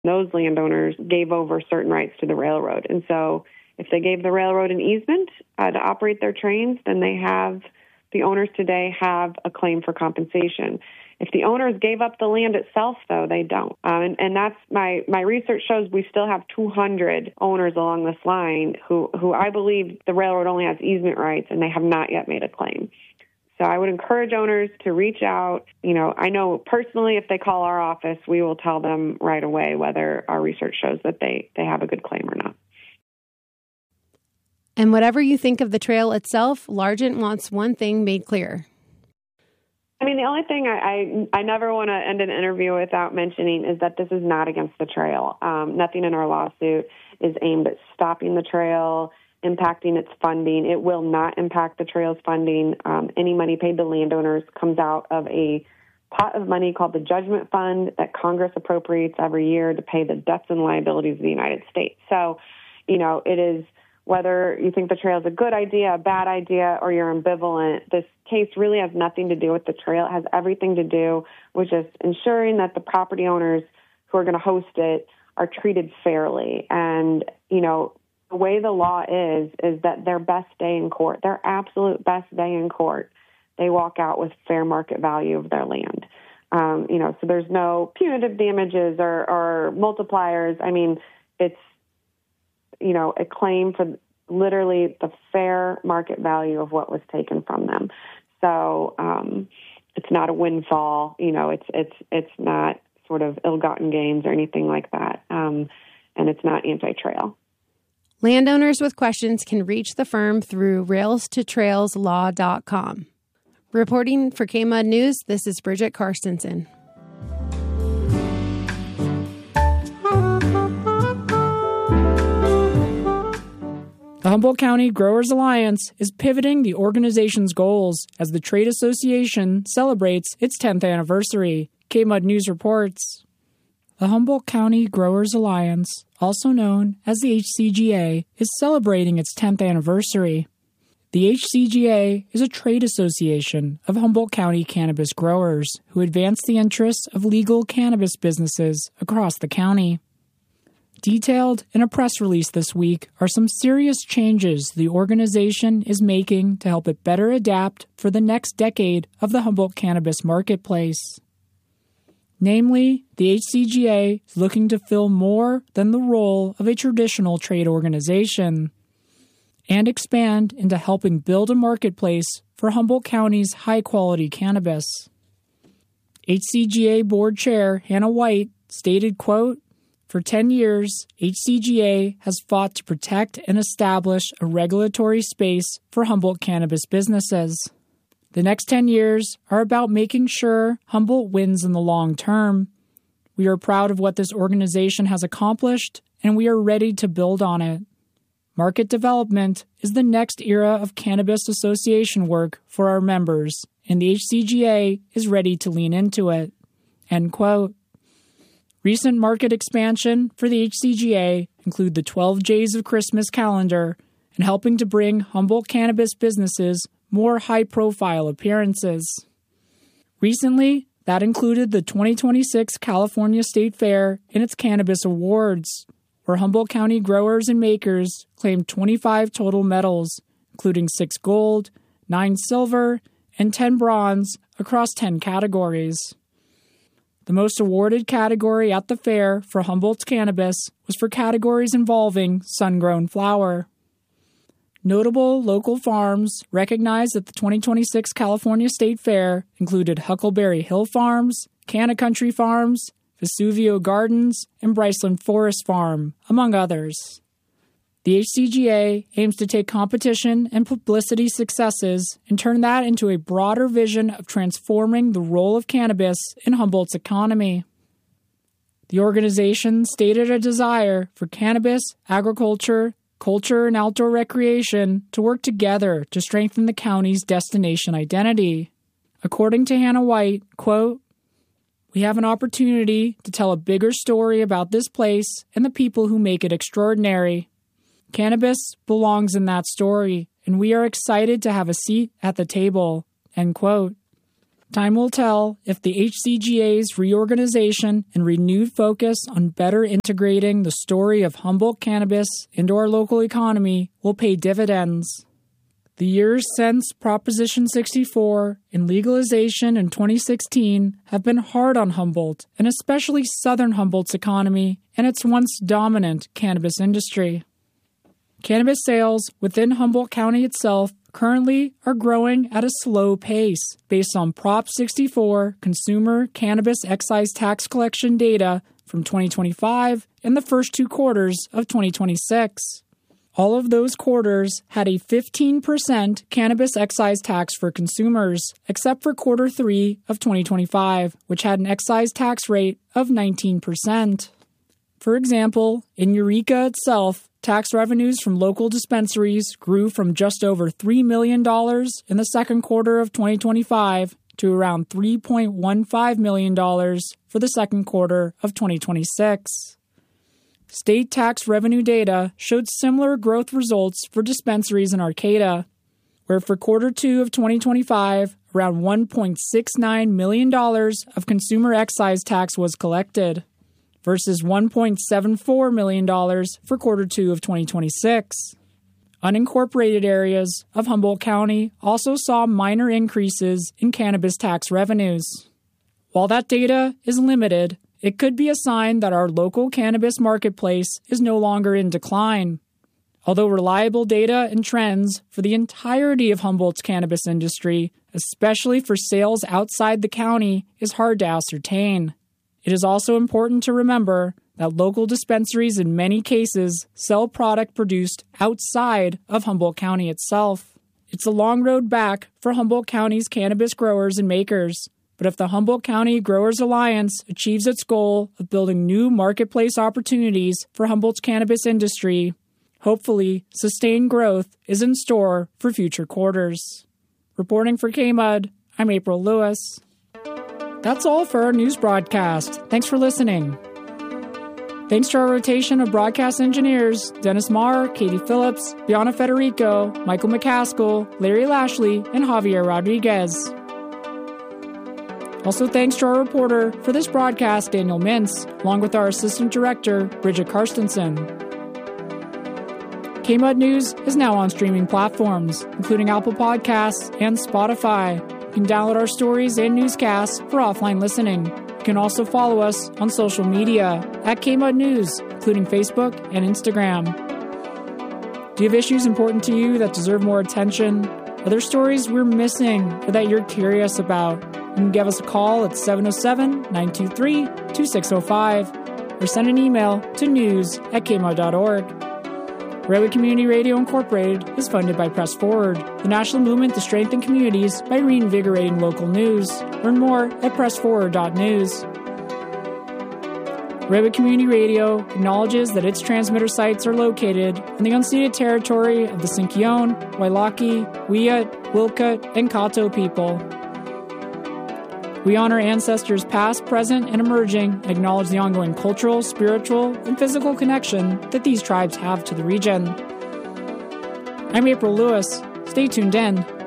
Those landowners gave over certain rights to the railroad. And so if they gave the railroad an easement to operate their trains, then the owners today have a claim for compensation. If the owners gave up the land itself, though, they don't. And that's my research shows we still have 200 owners along this line who I believe the railroad only has easement rights, and they have not yet made a claim. So I would encourage owners to reach out. I know personally if they call our office, we will tell them right away whether our research shows that they have a good claim or not. And whatever you think of the trail itself, Largent wants one thing made clear. I mean, the only thing I never want to end an interview without mentioning is that this is not against the trail. Nothing in our lawsuit is aimed at stopping the trail, impacting its funding. It will not impact the trail's funding. Any money paid to landowners comes out of a pot of money called the Judgment Fund that Congress appropriates every year to pay the debts and liabilities of the United States. So, it is whether you think the trail is a good idea, a bad idea, or you're ambivalent, this case really has nothing to do with the trail. It has everything to do with just ensuring that the property owners who are going to host it are treated fairly. And, the way the law is that their best day in court, their absolute best day in court, they walk out with fair market value of their land. So there's no punitive damages or multipliers. I mean, it's, a claim for literally the fair market value of what was taken from them. So it's not a windfall. It's not sort of ill-gotten gains or anything like that. And it's not anti-trail. Landowners with questions can reach the firm through railstotrailslaw.com. Reporting for KMUD News, this is Bridget Karstensen. The Humboldt County Growers Alliance is pivoting the organization's goals as the trade association celebrates its 10th anniversary. KMUD News reports. The Humboldt County Growers Alliance, also known as the HCGA, is celebrating its 10th anniversary. The HCGA is a trade association of Humboldt County cannabis growers who advance the interests of legal cannabis businesses across the county. Detailed in a press release this week are some serious changes the organization is making to help it better adapt for the next decade of the Humboldt cannabis marketplace. Namely, the HCGA is looking to fill more than the role of a traditional trade organization and expand into helping build a marketplace for Humboldt County's high-quality cannabis. HCGA Board Chair Hannah White stated, quote, "For 10 years, HCGA has fought to protect and establish a regulatory space for Humboldt cannabis businesses. The next 10 years are about making sure Humboldt wins in the long term. We are proud of what this organization has accomplished, and we are ready to build on it. Market development is the next era of cannabis association work for our members, and the HCGA is ready to lean into it." End quote. Recent market expansion for the HCGA include the 12 J's of Christmas calendar and helping to bring Humboldt cannabis businesses more high-profile appearances. Recently, that included the 2026 California State Fair and its Cannabis Awards, where Humboldt County growers and makers claimed 25 total medals, including 6 gold, 9 silver, and 10 bronze across 10 categories. The most awarded category at the fair for Humboldt's cannabis was for categories involving sun-grown flower. Notable local farms recognized at the 2026 California State Fair included Huckleberry Hill Farms, Canna Country Farms, Vesuvio Gardens, and Bryceland Forest Farm, among others. The HCGA aims to take competition and publicity successes and turn that into a broader vision of transforming the role of cannabis in Humboldt's economy. The organization stated a desire for cannabis, agriculture, culture, and outdoor recreation to work together to strengthen the county's destination identity. According to Hannah White, quote, "We have an opportunity to tell a bigger story about this place and the people who make it extraordinary. Cannabis belongs in that story, and we are excited to have a seat at the table." End quote. Time will tell if the HCGA's reorganization and renewed focus on better integrating the story of Humboldt cannabis into our local economy will pay dividends. The years since Proposition 64 and legalization in 2016 have been hard on Humboldt, and especially Southern Humboldt's economy and its once dominant cannabis industry. Cannabis sales within Humboldt County itself currently are growing at a slow pace based on Prop 64 consumer cannabis excise tax collection data from 2025 and the first 2 quarters of 2026. All of those quarters had a 15% cannabis excise tax for consumers, except for quarter 3 of 2025, which had an excise tax rate of 19%. For example, in Eureka itself, tax revenues from local dispensaries grew from just over $3 million in the second quarter of 2025 to around $3.15 million for the second quarter of 2026. State tax revenue data showed similar growth results for dispensaries in Arcata, where for quarter 2 of 2025, around $1.69 million of consumer excise tax was collected, versus $1.74 million for quarter 2 of 2026. Unincorporated areas of Humboldt County also saw minor increases in cannabis tax revenues. While that data is limited, it could be a sign that our local cannabis marketplace is no longer in decline. Although reliable data and trends for the entirety of Humboldt's cannabis industry, especially for sales outside the county, is hard to ascertain. It is also important to remember that local dispensaries in many cases sell product produced outside of Humboldt County itself. It's a long road back for Humboldt County's cannabis growers and makers, but if the Humboldt County Growers Alliance achieves its goal of building new marketplace opportunities for Humboldt's cannabis industry, hopefully sustained growth is in store for future quarters. Reporting for KMUD, I'm April Lewis. That's all for our news broadcast. Thanks for listening. Thanks to our rotation of broadcast engineers, Dennis Marr, Katie Phillips, Bianna Federico, Michael McCaskill, Larry Lashley, and Javier Rodriguez. Also thanks to our reporter for this broadcast, Daniel Mintz, along with our assistant director, Bridget Karstensen. KMUD News is now on streaming platforms, including Apple Podcasts and Spotify. You can download our stories and newscasts for offline listening. You can also follow us on social media at KMUD News, including Facebook and Instagram. Do you have issues important to you that deserve more attention? Are there stories we're missing or that you're curious about? You can give us a call at 707-923-2605 or send an email to news@kmud.org. Redwood Community Radio Incorporated is funded by Press Forward, the national movement to strengthen communities by reinvigorating local news. Learn more at pressforward.news. Redwood Community Radio acknowledges that its transmitter sites are located on the unceded territory of the Sinkyone, Wailaki, Wiyut, Wilkut, and Kato people. We honor ancestors past, present, and emerging, and acknowledge the ongoing cultural, spiritual, and physical connection that these tribes have to the region. I'm April Lewis. Stay tuned in.